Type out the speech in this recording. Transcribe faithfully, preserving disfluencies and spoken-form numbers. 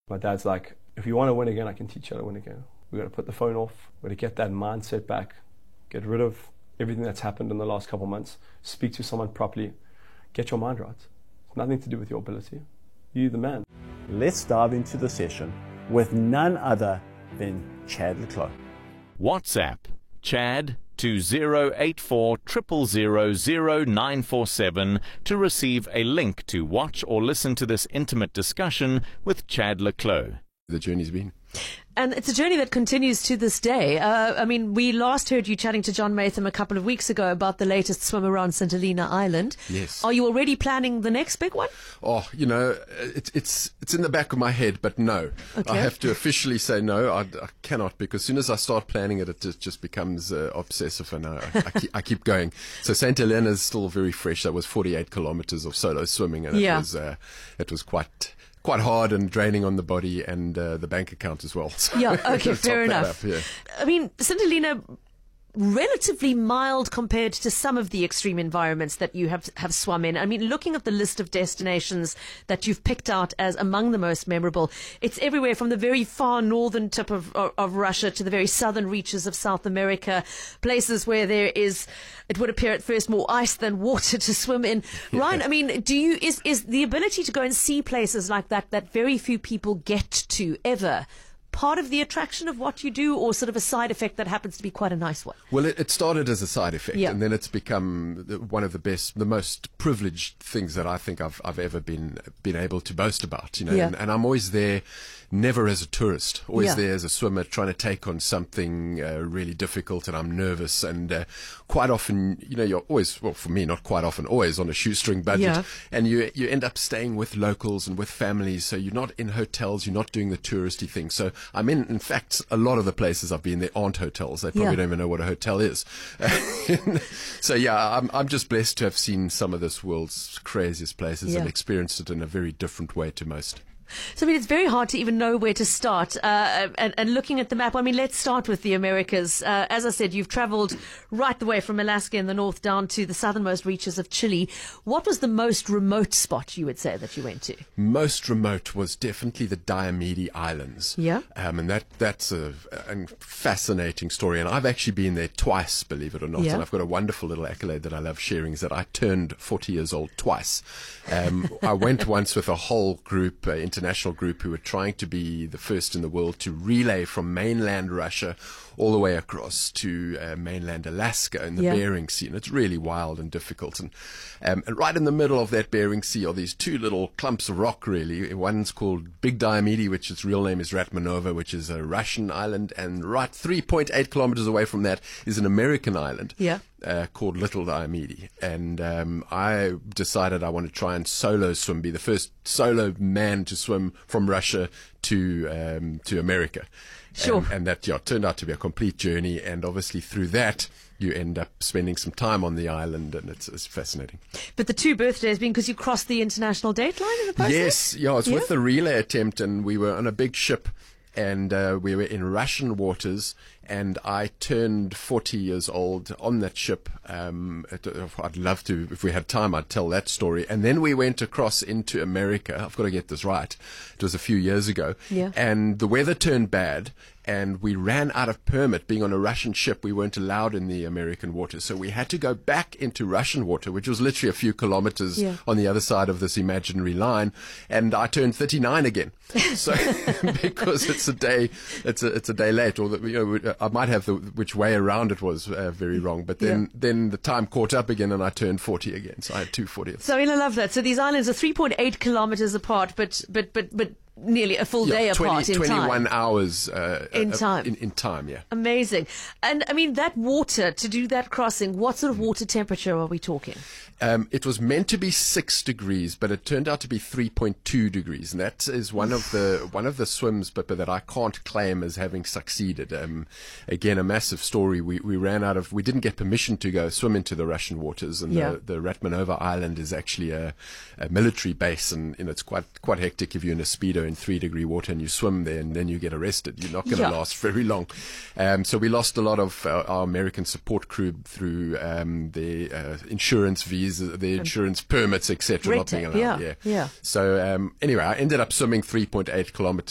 My dad's like, if you want to win again, I can teach you how to win again. We've got to put the phone off. We've got to get that mindset back. Get rid of everything that's happened in the last couple of months. Speak to someone properly. Get your mind right. It's nothing to do with your ability. You're the man. Let's dive into the session with none other than Chad le Clos. WhatsApp Chad to zero eight four zero zero zero zero nine four seven to receive a link to watch or listen to this intimate discussion with Chad le Clos. The journey's been. And it's a journey that continues to this day. Uh, I mean, we last heard you chatting to John Maytham a couple of weeks ago about the latest swim around Saint Helena Island. Yes. Are you already planning the next big one? Oh, you know, it's it's it's in the back of my head, but no. Okay. I have to officially say no. I, I cannot, because as soon as I start planning it, it just, just becomes uh, obsessive, and I, I, keep, I keep going. So Saint Helena is still very fresh. That was forty-eight kilometers of solo swimming, and yeah. it was uh, it was quite. Quite hard and draining on the body and uh, the bank account as well. So yeah, okay, fair enough. Up, yeah. I mean, Saint Helena, relatively mild compared to some of the extreme environments that you have have swum in. I mean, looking at the list of destinations that you've picked out as among the most memorable, it's everywhere from the very far northern tip of, of, of Russia to the very southern reaches of South America, places where there is, it would appear at first, more ice than water to swim in. Yeah. Ryan, I mean, do you is is the ability to go and see places like that that very few people get to ever part of the attraction of what you do, or sort of a side effect that happens to be quite a nice one? Well, it, it started as a side effect, yeah. and then it's become the, one of the best, the most privileged things that I think I've I've ever been been able to boast about. You know, yeah. and, and I'm always there, never as a tourist, always yeah. there as a swimmer, trying to take on something uh, really difficult, and I'm nervous, and uh, quite often, you know, you're always, well, for me, not quite often, always on a shoestring budget, yeah. and you you end up staying with locals and with families, so you're not in hotels, you're not doing the touristy thing. So I'm in, in fact, a lot of the places I've been, there aren't hotels. They probably yeah. don't even know what a hotel is. So yeah, I'm I'm just blessed to have seen some of this world's craziest places yeah. and experienced it in a very different way to most. So, I mean, it's very hard to even know where to start. Uh, and, and looking at the map, I mean, let's start with the Americas. Uh, as I said, you've traveled right the way from Alaska in the north down to the southernmost reaches of Chile. What was the most remote spot, you would say, that you went to? Most remote was definitely the Diomede Islands. Yeah. Um, and that that's a, a fascinating story. And I've actually been there twice, believe it or not. Yeah. And I've got a wonderful little accolade that I love sharing, is that I turned forty years old twice. Um, I went once with a whole group, uh, international group, who were trying to be the first in the world to relay from mainland Russia all the way across to uh, mainland Alaska in the yeah. Bering Sea. And it's really wild and difficult. And, um, and right in the middle of that Bering Sea are these two little clumps of rock, really. One's called Big Diomede, which its real name is Ratmanova, which is a Russian island. And right three point eight kilometers away from that is an American island. Yeah. Uh, called Little Diomede, and um, I decided I want to try and solo swim, be the first solo man to swim from Russia to um, to America. Sure. And, and that yeah, turned out to be a complete journey, and obviously through that you end up spending some time on the island, and it's, it's fascinating. But the two birthdays being because you crossed the international date line in the process? Yes, yeah, it's yeah. with the relay attempt, and we were on a big ship, and uh, we were in Russian waters, and I turned forty years old on that ship. Um, I'd love to, if we had time, I'd tell that story. And then we went across into America. I've got to get this right. It was a few years ago. Yeah. And the weather turned bad, and we ran out of permit. Being on a Russian ship, we weren't allowed in the American waters. So we had to go back into Russian water, which was literally a few kilometers yeah. on the other side of this imaginary line. And I turned thirty-nine again. So because it's a day, it's a, it's a day late, or the, you know, I might have the which way around it was uh, very wrong, but then, yeah. then the time caught up again, and I turned forty again. So I had two fortieths. So I mean, I love that. So these islands are three point eight kilometers apart, but but but but nearly a full yeah, day twenty, apart in twenty-one time. hours uh, in uh, time. In, in time, yeah. Amazing. And I mean, that water, to do that crossing, what sort of water temperature are we talking? Um, it was meant to be six degrees, but it turned out to be three point two degrees, and that is one of the one of the swims, but, but that I can't claim as having succeeded. Um, again, a massive story. We we ran out of. We didn't get permission to go swim into the Russian waters, and yeah. the, the Ratmanova Island is actually a, a military base, and you know, it's quite quite hectic if you're in a speedo in three degree water and you swim there, and then you get arrested. You're not going to yeah. last very long. Um, so we lost a lot of uh, our American support crew through um, their uh, insurance visas, their insurance permits, et cetera. Not being allowed. Yeah, yeah. yeah. So um, anyway, I ended up swimming three point eight kilometers.